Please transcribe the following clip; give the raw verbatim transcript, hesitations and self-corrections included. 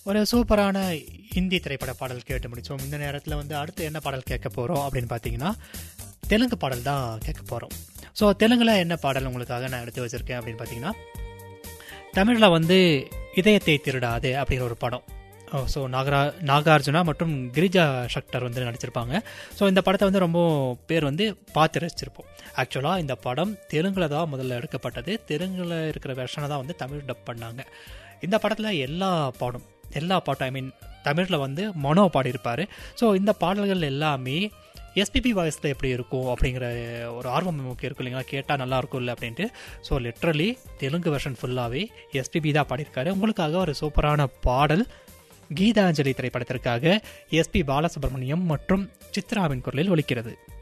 ஒரு சூப்பரான ஹிந்தி திரைப்பட பாடல் கேட்டு முடித்தோம். இந்த நேரத்தில் வந்து அடுத்து என்ன பாடல் கேட்க போகிறோம் அப்படின்னு பார்த்தீங்கன்னா தெலுங்கு பாடல் தான் கேட்க போகிறோம். ஸோ தெலுங்கில் என்ன பாடல் உங்களுக்காக நான் எடுத்து வச்சுருக்கேன் அப்படின்னு பார்த்தீங்கன்னா, தமிழில் வந்து இதயத்தை திருடாது அப்படிங்கிற ஒரு படம். ஸோ நாகரா நாகார்ஜுனா மற்றும் கிரிஜா ஷக்டர் வந்து நடிச்சிருப்பாங்க. ஸோ இந்த படத்தை வந்து ரொம்ப பேர் வந்து பார்த்து ரசிச்சிருப்போம். ஆக்சுவலாக இந்த படம் தெலுங்கில் தான் முதல்ல எடுக்கப்பட்டது. தெலுங்கில் இருக்கிற வெர்ஷனை தான் வந்து தமிழ் டப் பண்ணாங்க. இந்த படத்தில் எல்லா பாடும் எல்லா பாட்டும் ஐ மீன் தமிழில் வந்து மனோ பாடியிருப்பார். ஸோ இந்த பாடல்கள் எல்லாமே எஸ்பிபி வாய்ஸில் எப்படி இருக்கும் அப்படிங்கிற ஒரு ஆர்வம் நமக்கு இருக்கும் இல்லைங்களா, கேட்டால் நல்லாயிருக்கும் இல்லை அப்படின்ட்டு. ஸோ லிட்ரலி தெலுங்கு வெர்ஷன் ஃபுல்லாகவே எஸ்பிபி தான் பாடியிருக்காரு. உங்களுக்காக ஒரு சூப்பரான பாடல் கீதாஞ்சலி திரைப்படத்திற்காக எஸ்பி பாலசுப்ரமணியம் மற்றும் சித்ராவின் குரலில் ஒலிக்கிறது.